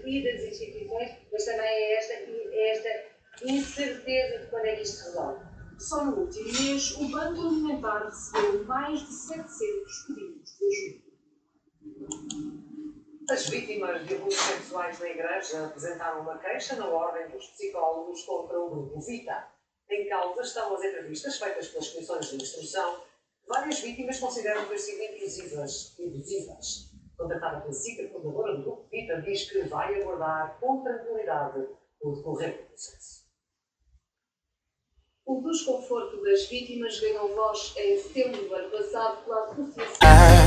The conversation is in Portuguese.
e das instituições, mas também é esta incerteza de quando é que isto se resolve. Só no último mês, o Banco Alimentar recebeu mais de 700 pedidos de ajuda. As vítimas de abusos sexuais na Igreja apresentaram uma queixa na Ordem dos Psicólogos contra o Grupo Vita. Em causa estão as entrevistas feitas pelas comissões de instrução. Várias vítimas consideram ter sido intrusivas. Contactada pela SIC, a coordenadora do Grupo Vita diz que vai aguardar com tranquilidade o decorrer do processo. O desconforto das vítimas ganhou voz em setembro do ano passado pela Associação